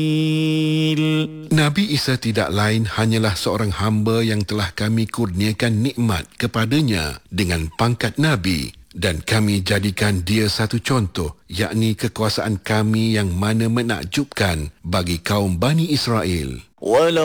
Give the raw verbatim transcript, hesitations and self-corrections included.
Nabi Isa tidak lain hanyalah seorang hamba yang telah kami kurniakan nikmat kepadanya dengan pangkat Nabi, dan kami jadikan dia satu contoh, yakni kekuasaan kami yang mana menakjubkan bagi kaum Bani Israel.